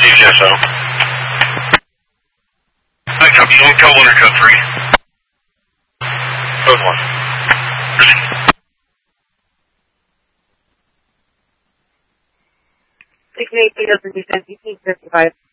DGSO. Hi, copy. You want code 1 or code 3? Code 1. Proceed. Six eight doesn't defend 1855.